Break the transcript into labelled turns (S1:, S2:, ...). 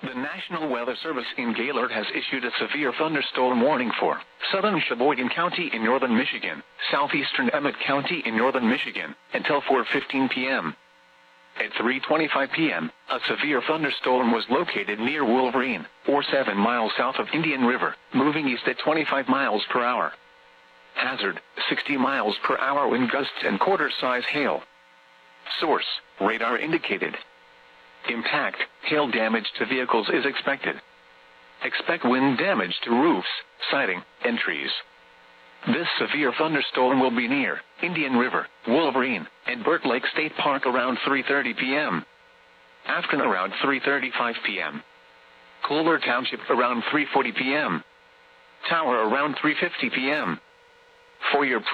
S1: The National Weather Service in Gaylord has issued a severe thunderstorm warning for southern Sheboygan County in northern Michigan, southeastern Emmett County in northern Michigan, until 4:15 p.m. At 3:25 p.m., a severe thunderstorm was located near Wolverine, or 7 miles south of Indian River, moving east at 25 miles per hour. Hazard, 60 miles per hour wind gusts and quarter-size hail. Source, radar indicated. Impact, hail damage to vehicles is expected. Expect wind damage to roofs, siding, and trees. This severe thunderstorm will be near Indian River, Wolverine, and Burt Lake State Park around 3:30 p.m. Afton around 3:35 p.m. Kohler Township around 3:40 p.m. Tower around 3:50 p.m. For your